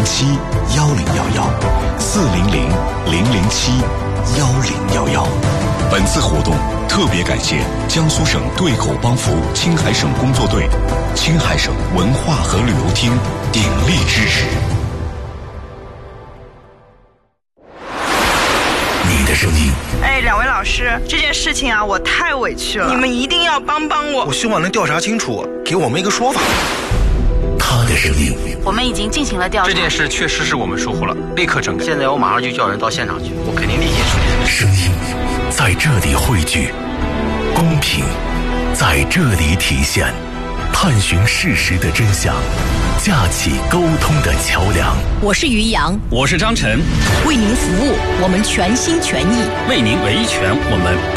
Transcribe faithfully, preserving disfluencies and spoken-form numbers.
七幺零幺幺，四零零零零七幺零幺幺。本次活动特别感谢江苏省对口帮扶青海省工作队、青海省文化和旅游厅鼎力支持。你的声音。 哎，两位老师，这件事情啊，我太委屈了，你们一定要帮帮我。 我希望能调查清楚，给我们一个说法。 他的声音。 我们已经进行了调查， 这件事确实是我们疏忽了，立刻整改。 现在我马上就叫人到现场去，我肯定立即处理。 声音在这里汇聚，公平在这里体现，探寻事实的真相，架起沟通的桥梁。 我是于洋， 我是张晨， 为您服务，我们全心全意； 为您维权，我们